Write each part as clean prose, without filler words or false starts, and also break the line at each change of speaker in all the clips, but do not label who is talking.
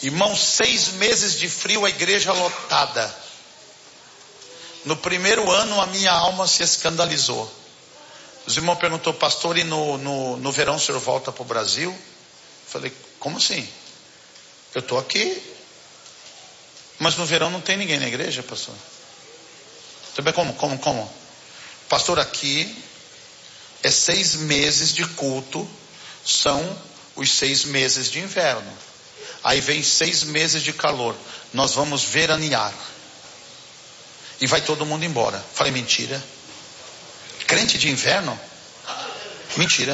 Irmão, 6 meses de frio, a igreja lotada. No primeiro ano a minha alma se escandalizou. Os irmãos perguntou: pastor, e no verão o senhor volta para o Brasil? Falei: como assim? Eu estou aqui, mas no verão não tem ninguém na igreja, pastor. Também como? Pastor, aqui é 6 meses de culto, são os 6 meses de inverno. Aí vem 6 meses de calor. Nós vamos veranear. E vai todo mundo embora. Falei: mentira. Crente de inverno? Mentira.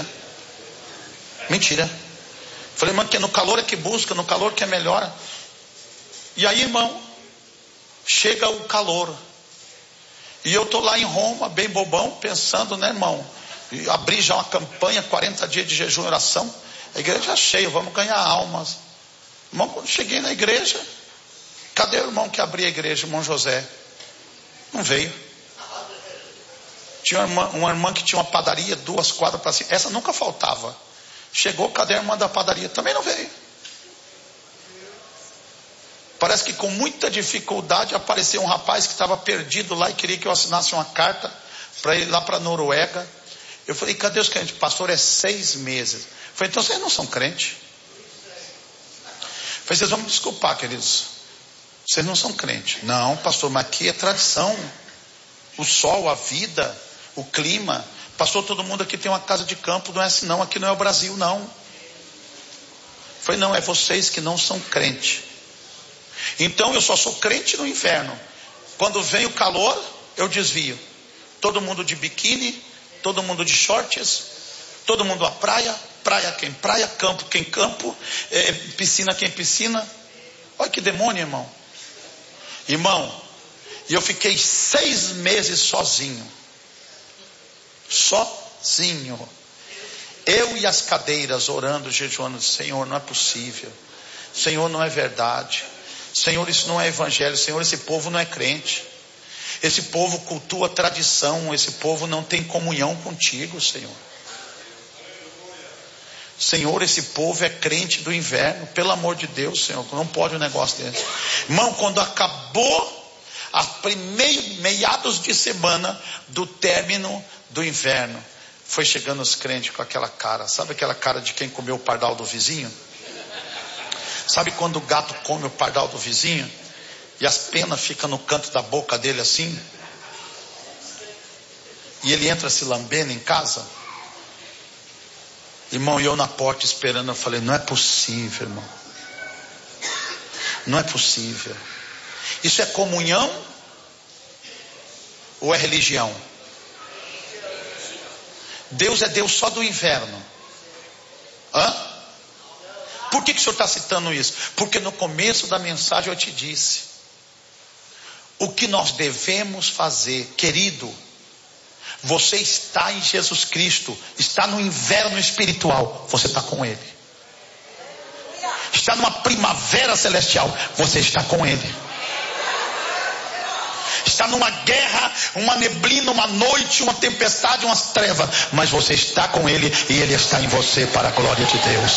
Falei: irmão, que no calor é que busca, no calor que é melhor. E aí, irmão, chega o calor. E eu estou lá em Roma, bem bobão, pensando, né, irmão? Abri já uma campanha, 40 dias de jejum e oração. A igreja cheia, vamos ganhar almas. Irmão, quando cheguei na igreja, cadê o irmão que abria a igreja, irmão José? Não veio. Tinha uma irmã que tinha uma padaria, 2 quadras para cima. Essa nunca faltava. Chegou, cadê a irmã da padaria? Também não veio. Parece que com muita dificuldade apareceu um rapaz que estava perdido lá e queria que eu assinasse uma carta para ir lá para a Noruega. Eu falei: cadê os crentes? Pastor, é 6 meses. Eu falei: então vocês não são crentes? Eu falei: vocês vão me desculpar, queridos, vocês não são crentes. Não, pastor, mas aqui é tradição. O sol, a vida, o clima. Pastor, todo mundo aqui tem uma casa de campo. Não é assim não, aqui não é o Brasil não. Eu falei: não, é vocês que não são crentes. Então eu só sou crente no inverno. Quando vem o calor, eu desvio. Todo mundo de biquíni, todo mundo de shorts, todo mundo à praia, praia quem praia, campo quem campo, piscina quem piscina. Olha que demônio, irmão. Irmão, e eu fiquei 6 meses sozinho. Eu e as cadeiras orando, jejuando. Senhor, não é possível. Senhor, não é verdade. Senhor, isso não é evangelho. Senhor, esse povo não é crente. Esse povo cultua tradição. Esse povo não tem comunhão contigo, Senhor. Senhor, esse povo é crente do inverno. Pelo amor de Deus, Senhor, não pode um negócio desse. Irmão, quando acabou meados de semana do término do inverno, foi chegando os crentes com aquela cara. Sabe aquela cara de quem comeu o pardal do vizinho? Sabe quando o gato come o pardal do vizinho e as penas ficam no canto da boca dele assim? E ele entra se lambendo em casa? Irmão, e eu na porta esperando, eu falei: não é possível, irmão. Não é possível. Isso é comunhão ou é religião? Deus é Deus só do inverno. Hã? Por que o senhor está citando isso? Porque no começo da mensagem eu te disse o que nós devemos fazer. Querido, você está em Jesus Cristo, está no inverno espiritual, você está com Ele. Está numa primavera celestial, você está com Ele. Está numa guerra, uma neblina, uma noite, uma tempestade, umas trevas, mas você está com Ele e Ele está em você, para a glória de Deus.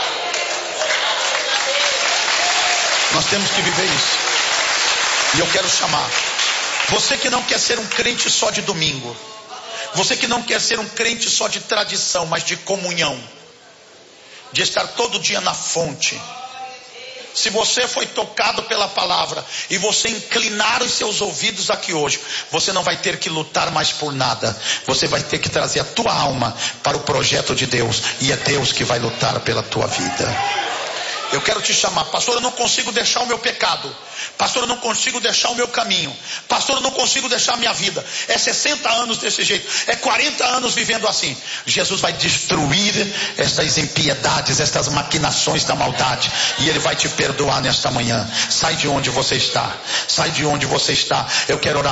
Nós temos que viver isso. E eu quero chamar você que não quer ser um crente só de domingo, você que não quer ser um crente só de tradição, mas de comunhão, de estar todo dia na fonte. Se você foi tocado pela palavra e você inclinar os seus ouvidos aqui hoje, você não vai ter que lutar mais por nada. Você vai ter que trazer a tua alma para o projeto de Deus, e é Deus que vai lutar pela tua vida. Eu quero te chamar: pastor, eu não consigo deixar o meu pecado. Pastor, eu não consigo deixar o meu caminho. Pastor, eu não consigo deixar a minha vida. É 60 anos desse jeito, é 40 anos vivendo assim. Jesus vai destruir estas impiedades, estas maquinações da maldade, e Ele vai te perdoar nesta manhã. Sai de onde você está. Sai de onde você está. Eu quero orar